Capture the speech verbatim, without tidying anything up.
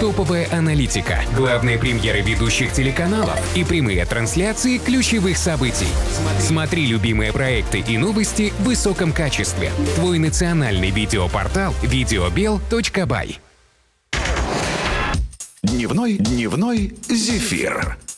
топовая аналитика, главные премьеры ведущих телеканалов и прямые трансляции ключевых событий. Смотри любимые проекты и новости в высоком качестве. Твой национальный видеопортал видеобел точка бай. Дневной, дневной зефир.